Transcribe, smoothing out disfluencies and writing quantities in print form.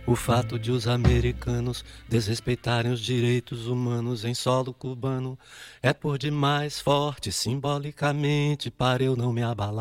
O fato de os americanos desrespeitarem os direitos humanos em solo cubano é por demais forte simbolicamente para eu não me abalar.